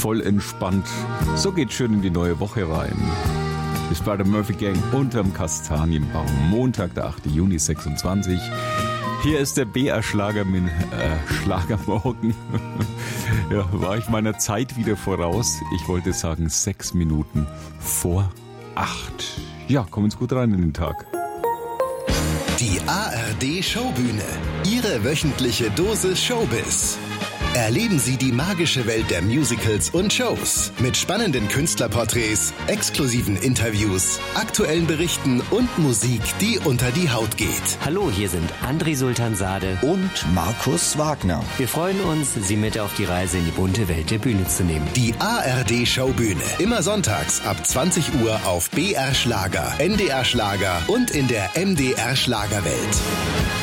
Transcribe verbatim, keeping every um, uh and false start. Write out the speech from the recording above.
voll entspannt. So geht's schön in die neue Woche rein. Ist bei der Murphy Gang unterm Kastanienbaum. Montag, der achte Juni sechsundzwanzig. Hier ist der B R-Schlager mit äh, Schlagermorgen. Ja, war ich meiner Zeit wieder voraus. Ich wollte sagen sechs Minuten vor acht. Ja, kommen Sie gut rein in den Tag. Die A R D-Showbühne. Ihre wöchentliche Dosis Showbiz. Erleben Sie die magische Welt der Musicals und Shows mit spannenden Künstlerporträts, exklusiven Interviews, aktuellen Berichten und Musik, die unter die Haut geht. Hallo, hier sind André Sultansade und Markus Wagner. Wir freuen uns, Sie mit auf die Reise in die bunte Welt der Bühne zu nehmen. Die A R D-Showbühne. Immer sonntags ab zwanzig Uhr auf B R Schlager, N D R Schlager und in der M D R Schlagerwelt.